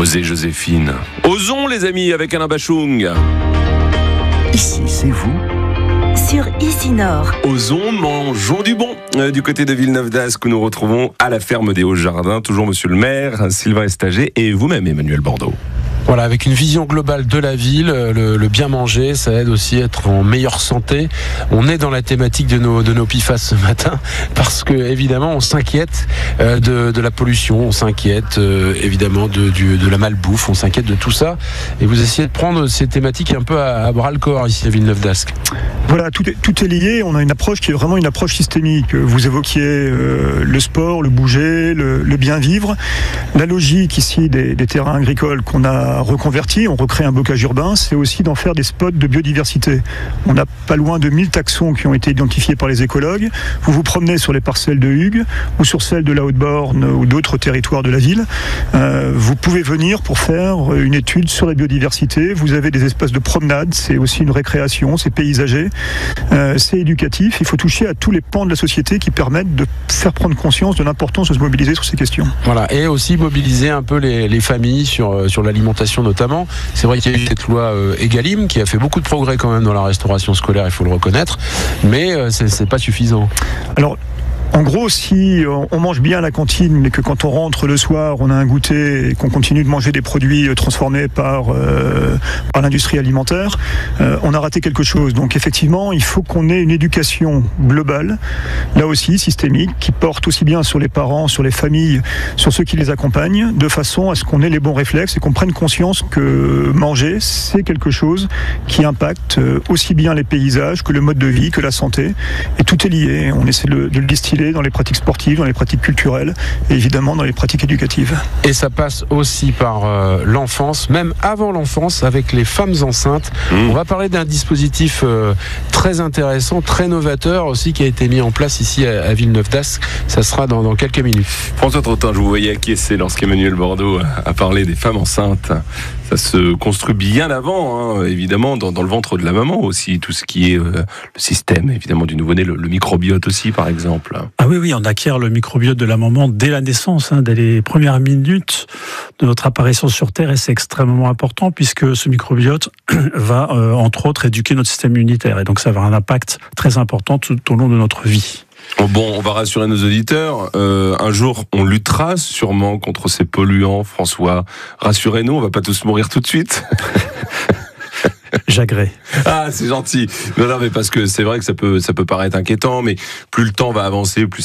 Osez Joséphine. Osons les amis avec Alain Bachung. Ici, c'est vous. Sur Ici Nord. Osons, mangeons du bon. Du côté de Villeneuve d'Ascq, où nous retrouvons à la ferme des Hauts-Jardins, toujours monsieur le maire, Sylvain Estager, et vous-même, Emmanuel Bordeaux. Voilà, avec une vision globale de la ville, le bien manger, ça aide aussi à être en meilleure santé. On est dans la thématique de nos PIFAS ce matin, parce que évidemment on s'inquiète de la pollution, on s'inquiète évidemment de la malbouffe, on s'inquiète de tout ça. Et vous essayez de prendre ces thématiques un peu à bras le corps ici à Villeneuve d'Ascq. Voilà, tout est lié. On a une approche qui est vraiment une approche systémique. Vous évoquiez le sport, le bouger, le bien vivre. La logique ici des terrains agricoles qu'on a reconvertis, on recrée un bocage urbain, c'est aussi d'en faire des spots de biodiversité. On a pas loin de 1000 taxons qui ont été identifiés par les écologues. Vous vous promenez sur les parcelles de Hugues ou sur celles de la Haute-Borne ou d'autres territoires de la ville. Vous pouvez venir pour faire une étude sur la biodiversité. Vous avez des espaces de promenade, c'est aussi une récréation, c'est paysager. C'est éducatif, il faut toucher à tous les pans de la société qui permettent de faire prendre conscience de l'importance de se mobiliser sur ces questions. Voilà, et aussi mobiliser un peu les familles sur l'alimentation notamment. C'est vrai qu'il y a eu cette loi Egalim qui a fait beaucoup de progrès quand même dans la restauration scolaire, il faut le reconnaître, mais c'est pas suffisant. Alors, en gros, si on mange bien à la cantine, mais que quand on rentre le soir, on a un goûter et qu'on continue de manger des produits transformés par l'industrie alimentaire, on a raté quelque chose. Donc effectivement, il faut qu'on ait une éducation globale, là aussi systémique, qui porte aussi bien sur les parents, sur les familles, sur ceux qui les accompagnent, de façon à ce qu'on ait les bons réflexes et qu'on prenne conscience que manger, c'est quelque chose qui impacte aussi bien les paysages que le mode de vie, que la santé. Et tout est lié. On essaie de le distiller dans les pratiques sportives, dans les pratiques culturelles et évidemment dans les pratiques éducatives. Et ça passe aussi par l'enfance, même avant l'enfance, avec les femmes enceintes. On va parler d'un dispositif très intéressant, très novateur aussi, qui a été mis en place ici à Villeneuve d'Ascq. Ça sera dans quelques minutes. François Trottin, je vous voyais acquiescer lorsqu'Emmanuel Bordeaux a parlé des femmes enceintes. Ça se construit bien avant, évidemment, dans le ventre de la maman aussi, tout ce qui est le système, évidemment, du nouveau-né, le microbiote aussi, par exemple. Ah oui, on acquiert le microbiote de la maman dès la naissance, dès les premières minutes de notre apparition sur Terre, et c'est extrêmement important puisque ce microbiote va, entre autres, éduquer notre système immunitaire, et donc ça va avoir un impact très important tout au long de notre vie. Bon, on va rassurer nos auditeurs. Un jour, on luttera sûrement contre ces polluants, François. Rassurez-nous, on va pas tous mourir tout de suite. J'agrée. Ah, c'est gentil. Non, mais parce que c'est vrai que ça peut paraître inquiétant, mais plus le temps va avancer, plus